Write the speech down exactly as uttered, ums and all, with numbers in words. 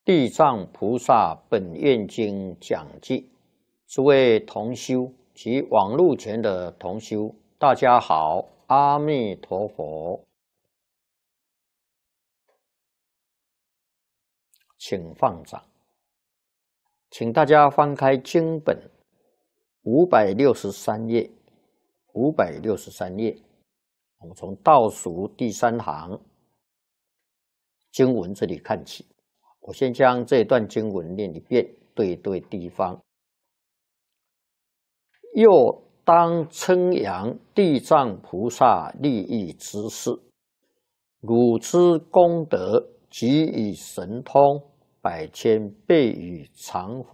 地藏菩萨本愿经讲记，诸位同修及网络前的同修，大家好，阿弥陀佛，请放掌，请大家翻开经本五百六十三页，五百六十三页，我们从倒数第三行经文这里看起。我先将这段经文念一遍，对对地方。又当称扬地藏菩萨利益之事，汝之功德及以神通百千倍与常